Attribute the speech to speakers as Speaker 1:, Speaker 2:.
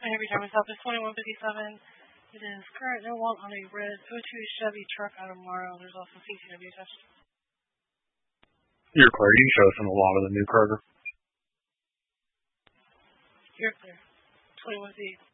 Speaker 1: Every time it's up, it's 2157. It is current no want on a red O2 Chevy truck out of Morrow. There's also CCW attached.
Speaker 2: You're clear. You can show us on the lot of the new Kroger.
Speaker 1: You're clear. 2158.